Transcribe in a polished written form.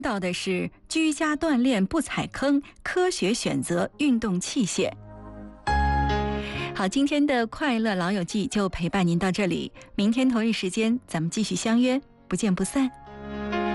到的是居家锻炼不踩坑，科学选择运动器械。好，今天的快乐老友记就陪伴您到这里，明天同一时间咱们继续相约，不见不散。